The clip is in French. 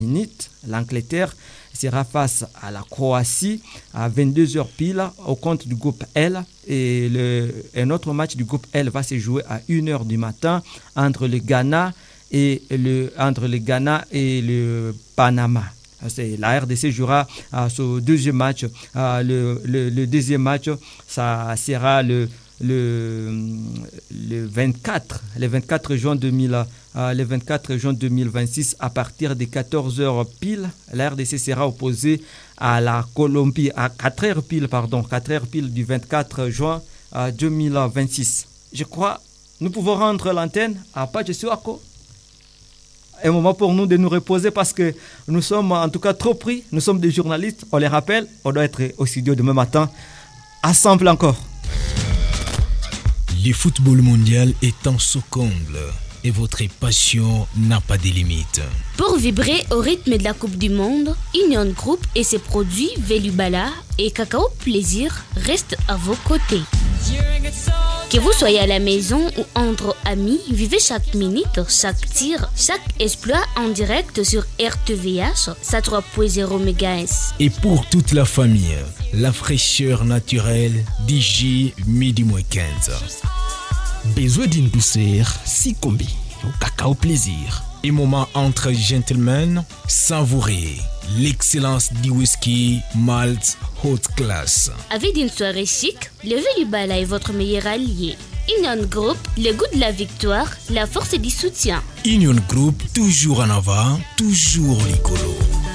minutes. L'Angleterre sera face à la Croatie à 22h pile au compte du groupe L. Et un autre match du groupe L va se jouer à 1h du matin entre le Ghana et le Panama. La RDC jouera ce deuxième match. Le deuxième match, ça sera le 24 juin 2026 à partir de 14h pile. La RDC sera opposée à la Colombie à 4h pile du 24 juin 2026. Je crois nous pouvons rendre l'antenne à Pache Suako. Un moment pour nous de nous reposer parce que nous sommes en tout cas trop pris. Nous sommes des journalistes, on les rappelle, on doit être au studio demain matin. Ensemble encore. Le football mondial est en son comble et votre passion n'a pas de limite. Pour vibrer au rythme de la Coupe du Monde, Union Group et ses produits Velubala et Cacao Plaisir restent à vos côtés. Que vous soyez à la maison ou entre amis, vivez chaque minute, chaque tir, chaque exploit en direct sur RTVH, sa 3.0 MHz. Et pour toute la famille, la fraîcheur naturelle DJ midi moins 15. Besoin d'une douceur, si combi, au Cacao Plaisir. Et moment entre gentlemen, savourez l'excellence du whisky malt haute classe. Avec une soirée chic, le Velubala est votre meilleur allié. Union Group, le goût de la victoire, la force du soutien. Union Group, toujours en avant, toujours rigolo.